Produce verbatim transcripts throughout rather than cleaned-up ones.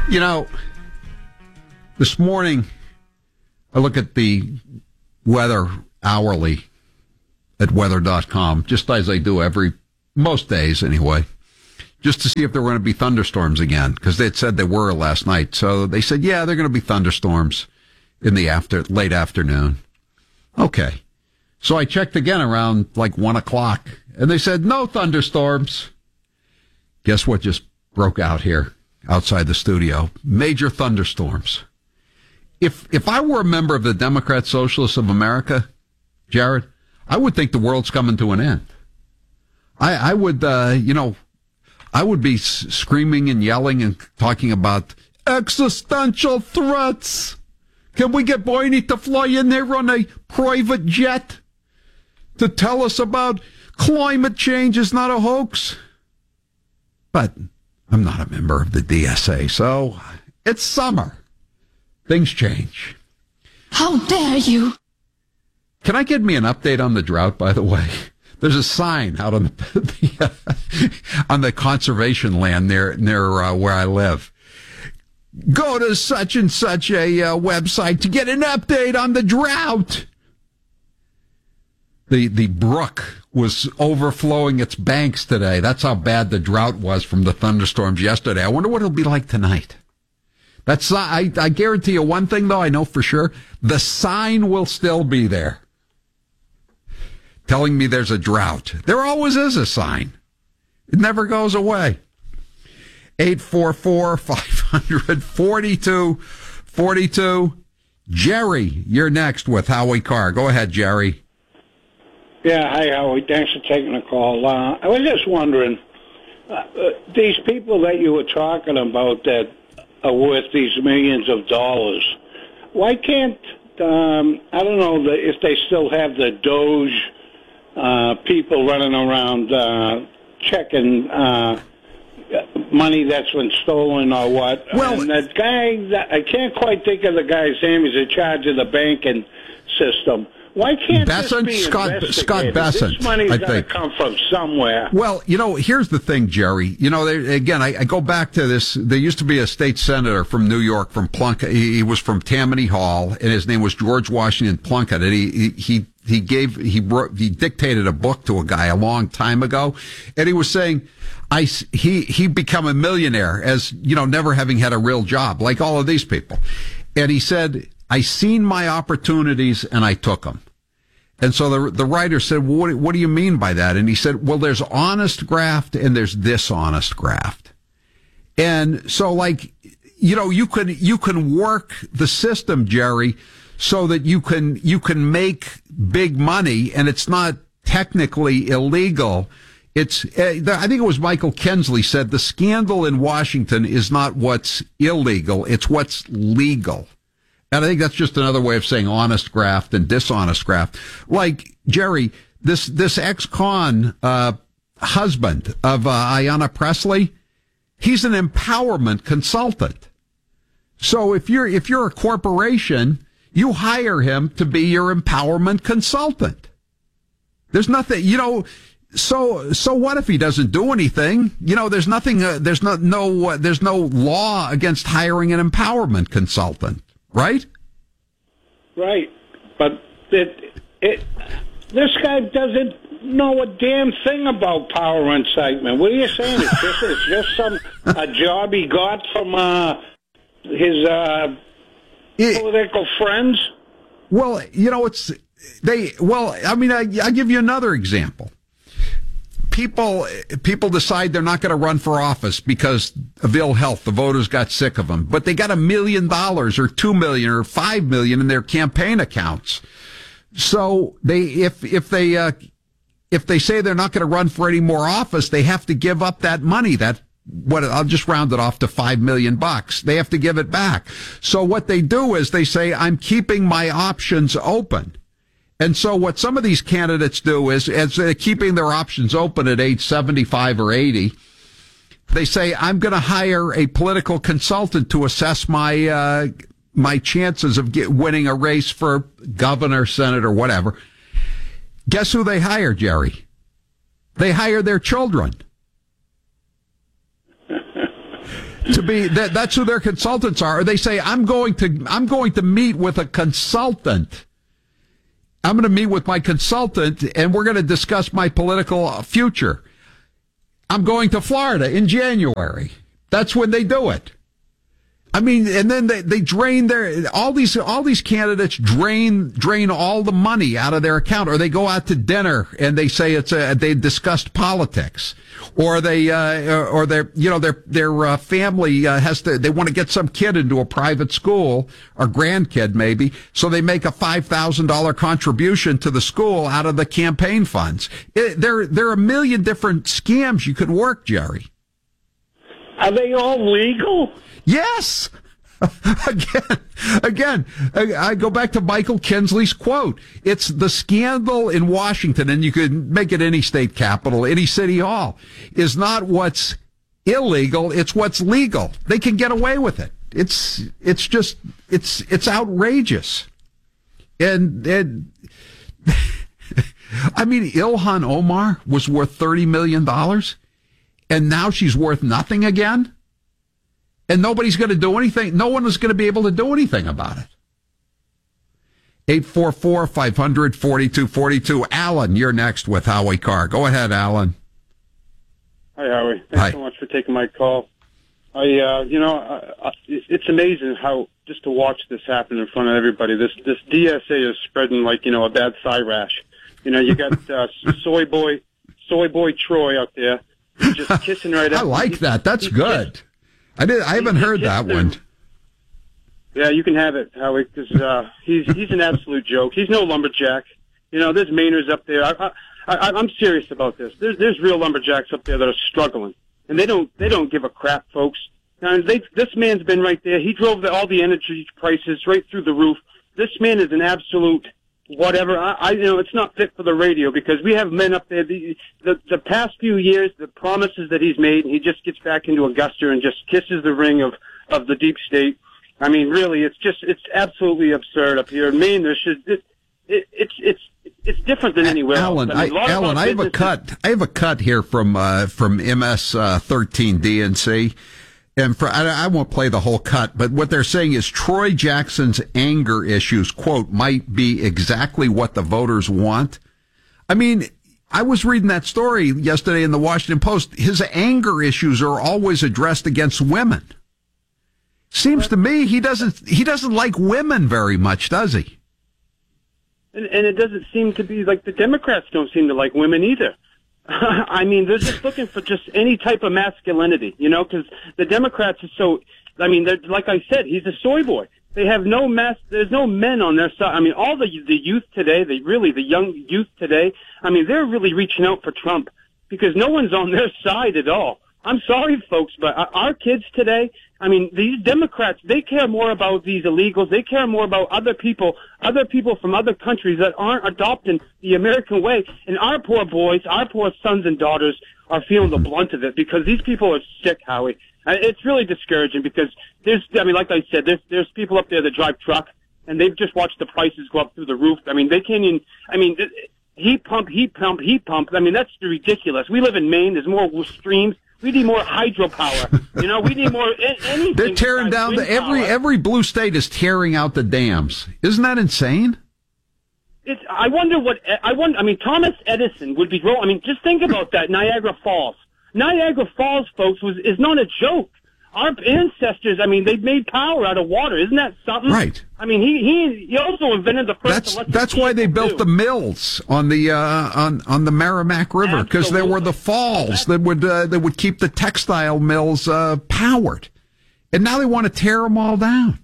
You know, this morning, I look at the weather hourly at weather dot com, just as I do every, most days anyway, just to see if there were going to be thunderstorms again, because they had said they were last night. So they said, yeah, they're going to be thunderstorms in the after late afternoon. Okay. So I checked again around like one o'clock, and they said, no thunderstorms. Guess what just broke out here outside the studio? Major thunderstorms. If if I were a member of the Democrat Socialists of America, Jared, I would think the world's coming to an end. I, I would, uh, you know, I would be s- screaming and yelling and talking about existential threats. Can we get Boyne to fly in there on a private jet to tell us about climate change is not a hoax? But I'm not a member of the D S A, so it's summer. Things change. How dare you? Can I get me an update on the drought, by the way? There's a sign out on the, the uh, on the conservation land near near uh, where I live. Go to such and such a uh, website to get an update on the drought. The the brook was overflowing its banks today. That's how bad the drought was from the thunderstorms yesterday. I wonder what it'll be like tonight. That's I, I guarantee you one thing, though, I know for sure. The sign will still be there telling me there's a drought. There always is a sign. It never goes away. eight four four, five hundred, forty-two forty-two. Jerry, you're next with Howie Carr. Go ahead, Jerry. Yeah, hi, Howie. Thanks for taking the call. Uh, I was just wondering, uh, uh, these people that you were talking about that are worth these millions of dollars, why can't, um, I don't know the, if they still have the Doge uh, people running around uh, checking uh, money that's been stolen or what? Well, and that guy, that, I can't quite think of the guy's name, he's in charge of the banking system. Why can't Besant, this be Scott, investigated? Scott Besant, This money's I got to think. come from somewhere. Well, you know, here's the thing, Jerry. You know, they, again, I, I go back to this. There used to be a state senator from New York, from Plunkett. He, he was from Tammany Hall, and his name was George Washington Plunkett. And he he he gave he wrote, he dictated a book to a guy a long time ago, and he was saying, I he he become a millionaire as you know, never having had a real job, like all of these people. And he said, I seen my opportunities and I took them. And so the the writer said, well, what, what do you mean by that? And he said, well, there's honest graft and there's dishonest graft. And so, like, you know, you can, you can work the system, Jerry, so that you can, you can make big money and it's not technically illegal. It's, uh, I think it was Michael Kensley said the scandal in Washington is not what's illegal, it's what's legal. And I think that's just another way of saying honest graft and dishonest graft. Like, Jerry, this, this ex-con, uh, husband of, uh, Ayanna Pressley, he's an empowerment consultant. So if you're, if you're a corporation, you hire him to be your empowerment consultant. There's nothing, you know, so, so what if he doesn't do anything? You know, there's nothing, uh, there's no, no, uh, there's no law against hiring an empowerment consultant. Right? Right. But it, it, this guy doesn't know a damn thing about power incitement. What are you saying? It's just, it's just some a job he got from uh, his uh, it, political friends? Well, you know, it's, they, well, I mean, I, I'll give you another example. People, people decide they're not going to run for office because of ill health. The voters got sick of them, but they got a million dollars or two million or five million in their campaign accounts. So they, if, if they, uh, if they say they're not going to run for any more office, they have to give up that money. That, what, I'll just round it off to five million bucks. They have to give it back. So what they do is they say, I'm keeping my options open. And so what some of these candidates do is, as they're keeping their options open at age seventy-five or eighty, they say, I'm going to hire a political consultant to assess my, uh, my chances of get, winning a race for governor, senator, whatever. Guess who they hire, Jerry? They hire their children. to be that, that's who their consultants are. Or they say, I'm going to I'm going to meet with a consultant. I'm going to meet with my consultant, and we're going to discuss my political future. I'm going to Florida in January. That's when they do it. I mean, and then they, they drain their, all these, all these candidates drain, drain all the money out of their account, or they go out to dinner and they say it's a, they discussed politics, or they, uh, or their, you know, their, their, uh, family, uh, has to, they want to get some kid into a private school, or grandkid maybe, so they make a five thousand dollars contribution to the school out of the campaign funds. It, there, there are a million different scams you could work, Jerry. Are they all legal? Yes. again, again, I, I go back to Michael Kinsley's quote. It's the scandal in Washington, and you could make it any state capital, any city hall, is not what's illegal, it's what's legal. They can get away with it. It's, it's just, it's, it's outrageous. And, and I mean, Ilhan Omar was worth thirty million dollars. And now she's worth nothing again? And nobody's going to do anything. No one is going to be able to do anything about it. eight four four, five hundred, forty-two forty-two. Alan, you're next with Howie Carr. Go ahead, Alan. Hi, Howie. Thanks Hi. so much for taking my call. I, uh, you know, I, I, it's amazing how, just to watch this happen in front of everybody, this, this D S A is spreading like, you know, a bad thigh rash. You know, you got uh, soy boy, soy boy Troy out there. Just kissing right I up. like He's, that. That's good. Kissed, I did. I haven't heard that one. Yeah, you can have it, Howie, because uh, he's he's an absolute joke. He's no lumberjack. You know, there's Mainers up there. I, I, I, I'm serious about this. There's there's real lumberjacks up there that are struggling, and they don't they don't give a crap, folks. And they, this man's been right there. He drove the, all the energy prices right through the roof. This man is an absolute whatever. I, I, you know, it's not fit for the radio because we have men up there. The, the, the past few years, the promises that he's made, he just gets back into Augusta and just kisses the ring of, of the deep state. I mean, really, it's just, it's absolutely absurd up here in Maine. There should, it, it, it's, it's, it's different than anywhere Alan, else. I mean, I, Alan, I have a cut. I have a cut here from, uh, from M S thirteen D N C. And for, I, I won't play the whole cut, but what they're saying is Troy Jackson's anger issues, quote, might be exactly what the voters want. I mean, I was reading that story yesterday in the Washington Post. His anger issues are always addressed against women. Seems to me he doesn't, he doesn't like women very much, does he? And, and it doesn't seem to be like the Democrats don't seem to like women either. I mean, they're just looking for just any type of masculinity, you know, because the Democrats are so, I mean, they're, like I said, he's a soy boy. They have no mass, there's no men on their side. I mean, all the the youth today, they really, the young youth today, I mean, they're really reaching out for Trump because no one's on their side at all. I'm sorry, folks, but our kids today, I mean, these Democrats, they care more about these illegals. They care more about other people, other people from other countries that aren't adopting the American way. And our poor boys, our poor sons and daughters are feeling the blunt of it because these people are sick, Howie. It's really discouraging because there's, I mean, like I said, there's, there's people up there that drive truck and they've just watched the prices go up through the roof. I mean, they can't even, I mean, heat pump, heat pump, heat pump. I mean, that's ridiculous. We live in Maine. There's more streams. We need more hydropower. You know, we need more anything. They're tearing down the, every every blue state is tearing out the dams. Isn't that insane? It's. I wonder what. I wonder. I mean, Thomas Edison would be. I mean, just think about that. Niagara Falls. Niagara Falls, folks, was is not a joke. Our ancestors, I mean, they made power out of water. Isn't that something? Right. I mean, he he, he also invented the first that's, electric That's why they built too. the mills on the uh, on on the Merrimack River because there were the falls that would uh, that would keep the textile mills uh, powered, and now they want to tear them all down.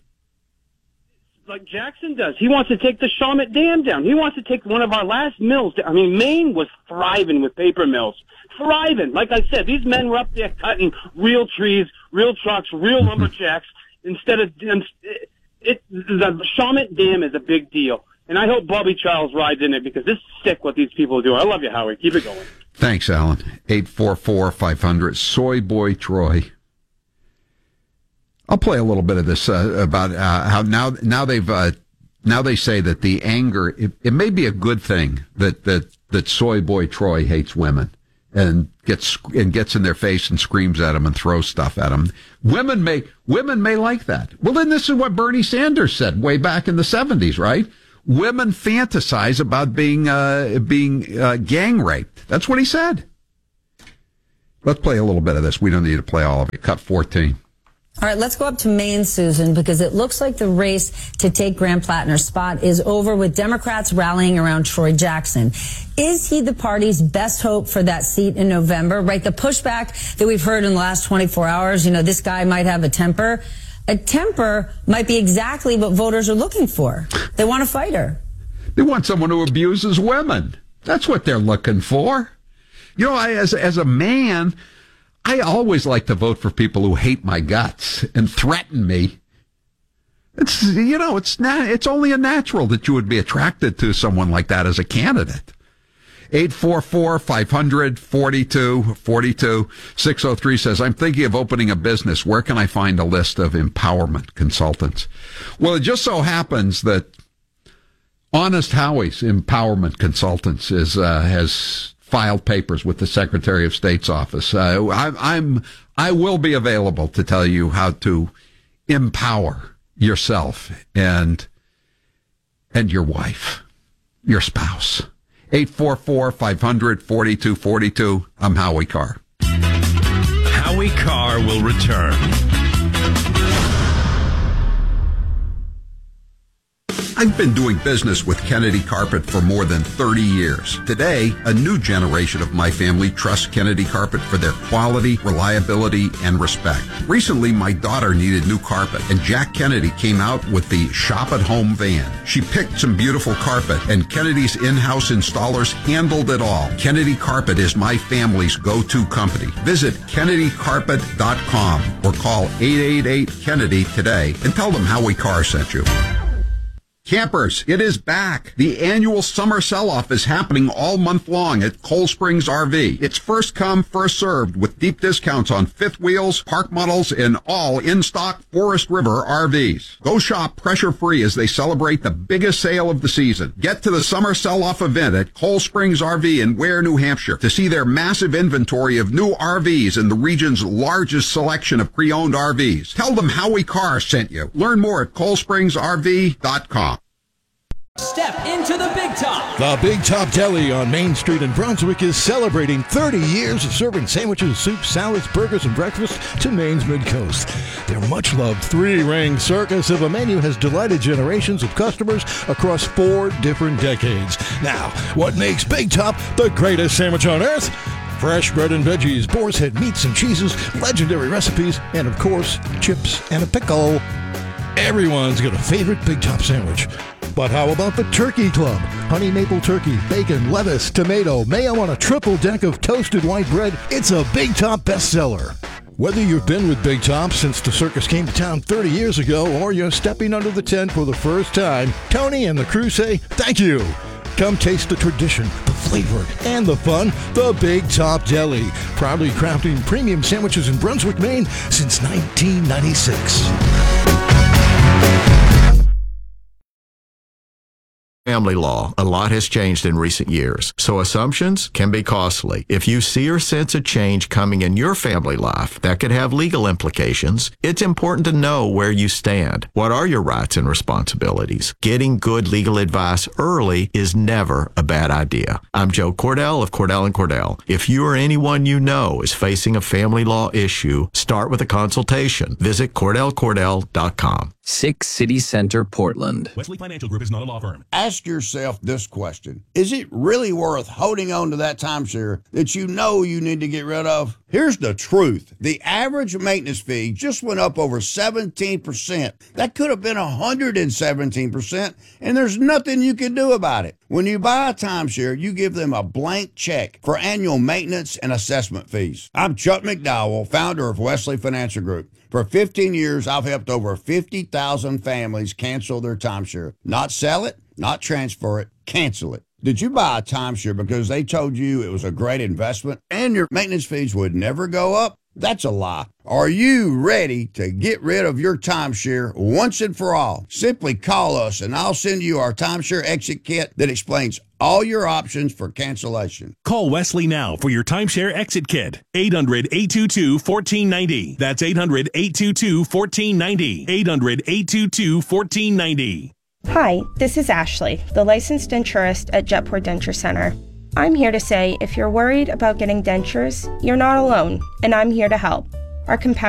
Like Jackson does. He wants to take the Shawmut Dam down. He wants to take one of our last mills down. I mean, Maine was thriving with paper mills. Thriving. Like I said, these men were up there cutting real trees, real trucks, real lumberjacks instead of it, it, the Shawmut Dam is a big deal. And I hope Bobby Charles rides in it because this is sick what these people are doing. I love you, Howie. Keep it going. Thanks, Alan. eight four four, five hundred. Soy Boy Troy. I'll play a little bit of this uh, about uh, how now now they've uh, now they say that the anger it, it may be a good thing that that that Soy Boy Troy hates women. and gets and gets in their face and screams at them and throws stuff at them. Women may women may like that. Well, then this is what Bernie Sanders said way back in the seventies, right? Women fantasize about being uh, being uh, gang raped. That's what he said. Let's play a little bit of this. We don't need to play all of it. Cut fourteen. All right, let's go up to Maine, Susan, because it looks like the race to take Graham Plattner's spot is over with Democrats rallying around Troy Jackson. Is he the party's best hope for that seat in November? Right, the pushback that we've heard in the last twenty-four hours, you know, this guy might have a temper. A temper might be exactly what voters are looking for. They want a fighter. They want someone who abuses women. That's what they're looking for. You know, I, as as a man, I always like to vote for people who hate my guts and threaten me. It's, you know, it's not, it's only a natural that you would be attracted to someone like that as a candidate. eight four four, five hundred, forty-two forty-two. six oh three says, I'm thinking of opening a business. Where can I find a list of empowerment consultants? Well, it just so happens that Honest Howie's Empowerment Consultants is, uh, has filed papers with the Secretary of State's office. Uh, I, I'm, I will be available to tell you how to empower yourself and, and your wife, your spouse. eight four four, five hundred, forty-two forty-two. I'm Howie Carr. Howie Carr will return. I've been doing business with Kennedy Carpet for more than thirty years. Today, a new generation of my family trusts Kennedy Carpet for their quality, reliability, and respect. Recently, my daughter needed new carpet, and Jack Kennedy came out with the Shop at Home van. She picked some beautiful carpet, and Kennedy's in-house installers handled it all. Kennedy Carpet is my family's go-to company. Visit Kennedy Carpet dot com or call eight eight eight, Kennedy today and tell them Howie Carr sent you. Campers, it is back. The annual summer sell-off is happening all month long at Cold Springs R V. It's first come, first served with deep discounts on fifth wheels, park models, and all in-stock Forest River R Vs. Go shop pressure-free as they celebrate the biggest sale of the season. Get to the summer sell-off event at Cold Springs R V in Ware, New Hampshire to see their massive inventory of new R Vs and the region's largest selection of pre-owned R Vs. Tell them Howie Carr sent you. Learn more at Cold Springs R V dot com. Step into the Big Top. The Big Top Deli on Main Street in Brunswick is celebrating thirty years of serving sandwiches, soups, salads, burgers, and breakfast to Maine's Mid-Coast. Their much-loved three-ring circus of a menu has delighted generations of customers across four different decades. Now, what makes Big Top the greatest sandwich on earth? Fresh bread and veggies, boar's head meats and cheeses, legendary recipes, and of course, chips and a pickle. Everyone's got a favorite Big Top sandwich. But how about the Turkey Club? Honey maple turkey, bacon, lettuce, tomato, mayo on a triple deck of toasted white bread. It's a Big Top bestseller. Whether you've been with Big Top since the circus came to town thirty years ago or you're stepping under the tent for the first time, Tony and the crew say thank you. Come taste the tradition, the flavor, and the fun. The Big Top Deli, proudly crafting premium sandwiches in Brunswick, Maine since nineteen ninety-six. Family law. A lot has changed in recent years, so assumptions can be costly. If you see or sense a change coming in your family life that could have legal implications, it's important to know where you stand. What are your rights and responsibilities? Getting good legal advice early is never a bad idea. I'm Joe Cordell of Cordell and Cordell. If you or anyone you know is facing a family law issue, start with a consultation. Visit Cordell Cordell dot com. Six City Center, Portland. Wesley Financial Group is not a law firm. Ask yourself this question. Is it really worth holding on to that timeshare that you know you need to get rid of? Here's the truth. The average maintenance fee just went up over seventeen percent. That could have been one hundred seventeen percent, and there's nothing you can do about it. When you buy a timeshare, you give them a blank check for annual maintenance and assessment fees. I'm Chuck McDowell, founder of Wesley Financial Group. For fifteen years, I've helped over fifty thousand families cancel their timeshare. Not sell it, not transfer it, cancel it. Did you buy a timeshare because they told you it was a great investment and your maintenance fees would never go up? That's a lie. Are you ready to get rid of your timeshare once and for all? Simply call us and I'll send you our timeshare exit kit that explains all your options for cancellation. Call Wesley now for your timeshare exit kit. eight hundred, eight two two, one four nine zero. That's eight hundred, eight two two, one four nine zero. eight hundred, eight two two, one four nine zero. Hi, this is Ashley, the licensed denturist at Jetport Denture Center. I'm here to say if you're worried about getting dentures, you're not alone, and I'm here to help. Our compassion